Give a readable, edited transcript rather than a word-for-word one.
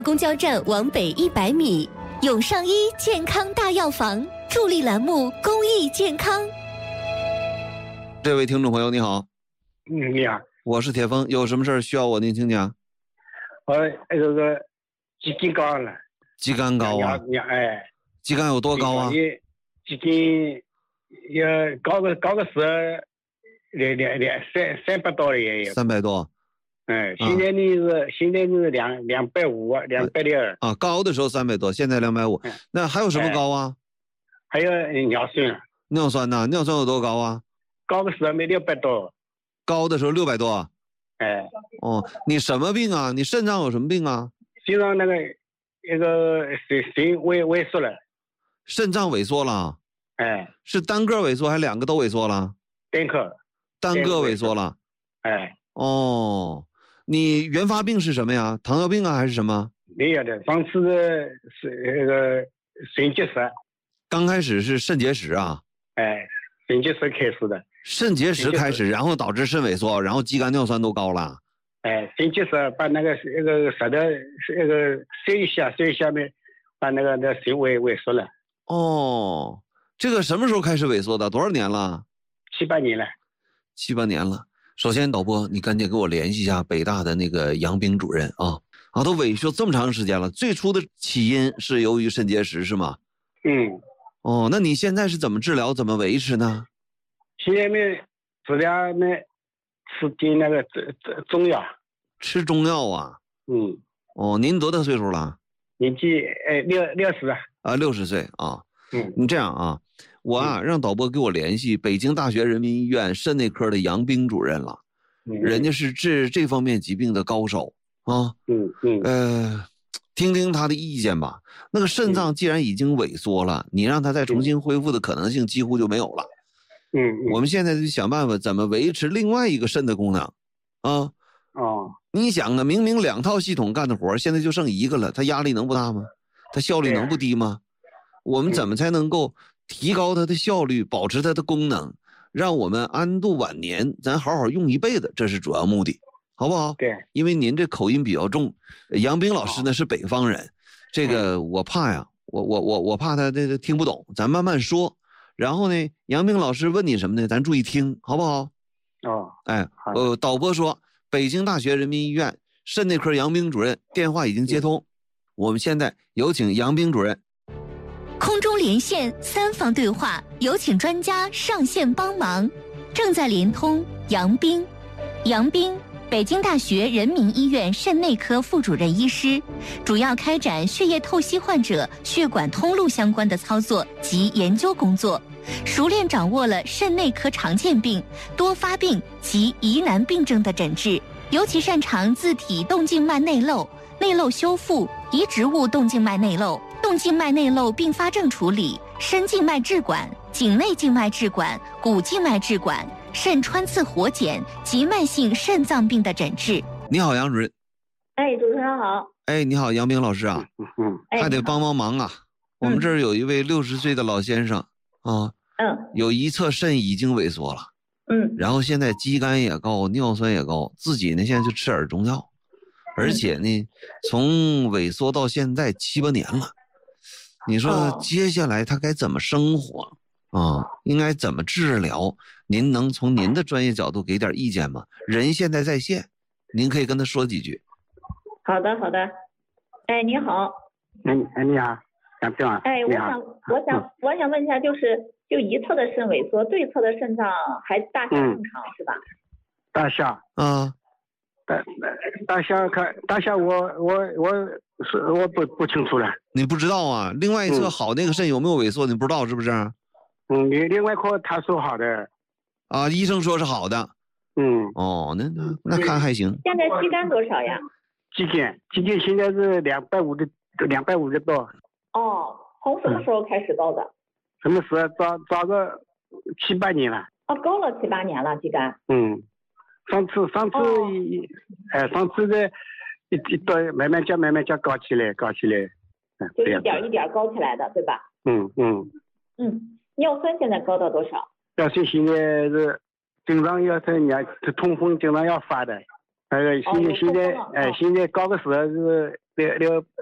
公交站往北100米，永上医健康大药房助力栏目公益健康。 这位听众朋友你好。 你好， 我是铁峰，有什么事需要我您请讲？ 我这个肌筋高了。 肌酐高啊？肌酐有多高啊？ 肌筋要高个时候300多也有。 300多。 现在呢是250、260 啊，高的时候300多，现在250。那还有什么高啊？ 还有尿酸。 尿酸呢？尿酸有多高啊？ 高的时候没600多。 高的时候600多。你什么病啊？你肾脏有什么病啊？ 肾脏那个肾萎缩了。 肾脏萎缩了？是单个萎缩还是两个都萎缩了？单个萎缩了。你原发病是什么呀？糖尿病啊还是什么？ 没有的，上次是那个肾结石。 刚开始是肾结石啊？ 肾结石开始的。 肾结石开始，然后导致肾萎缩，然后肌酐尿酸都高了。 肾结石把那个舌头塞一下面，把那肾萎缩了。 这个什么时候开始萎缩的？多少年了 ？7、8年了。 7、8年了。首先导播，你赶紧给我联系一下北大的那个杨斌主任啊！都萎缩这么长时间了，最初的起因是由于肾结石是吗？那你现在是怎么治疗怎么维持呢？ 现在治疗吃点那个中药。 吃中药啊？您多大岁数了？ 年纪60 啊。60岁啊。你这样啊，我让导播给我联系北京大学人民医院肾内科的杨斌主任了。人家是治这方面疾病的高手啊。听听他的意见吧。那个肾脏既然已经萎缩了，你让他再重新恢复的可能性几乎就没有了。我们现在就想办法怎么维持另外一个肾的功能啊。你想啊，明明2套系统干的活，现在就剩一个了，他压力能不大吗？他效率能不低吗？我们怎么才能够提高它的效率，保持它的功能，让我们安度晚年，咱好好用一辈子，这是主要目的，好不好？ 对。 因为您这口音比较重，杨斌老师呢是北方人，这个我怕呀，我怕他这个听不懂，咱慢慢说。然后呢，杨斌老师问你什么呢？咱注意听，好不好？导播说，北京大学人民医院肾内科杨斌主任电话已经接通，我们现在有请杨斌主任。 空中连线3方对话，有请专家上线帮忙。正在连通杨斌。杨斌，北京大学人民医院肾内科副主任医师，主要开展血液透析患者血管通路相关的操作及研究工作，熟练掌握了肾内科常见病、多发病及疑难病症的诊治，尤其擅长自体动静脉内瘘、内瘘修复、移植物动静脉内瘘、动静脉内瘘并发症处理、深静脉置管、颈内静脉置管、股静脉置管、肾穿刺活检及慢性肾脏病的诊治。 你好，杨主任。 主持人好。 你好，杨斌老师啊。还得帮忙啊。我们这儿有一位60岁的老先生啊。有一侧肾已经萎缩了。然后现在肌酐也高，尿酸也高，自己呢现在就吃点中药，而且呢从萎缩到现在7、8年了。你说接下来他该怎么生活应该怎么治疗？您能从您的专业角度给点意见吗？人现在在线，您可以跟他说几句。 好的。你好。 你好，杨斌啊。 我想问一下，就一侧的肾萎缩，对侧的肾脏还大小正常是吧？ 大小大小我不清楚了。 你不知道啊？另外一侧好那个肾有没有萎缩？你不知道是不是？ 另外一颗他说好的。 医生说是好的。那看还行。 现在肌酐多少呀？ 肌酐现在是250多。 从什么时候开始高的？ 什么时候？早个7、8年了。 高了7、8年了，肌酐。 上次的慢慢叫高起来。 就一点一点高起来的，对吧？尿酸现在高到多少？ 尿酸现在是经常要是通风经常要发的。 现在高个是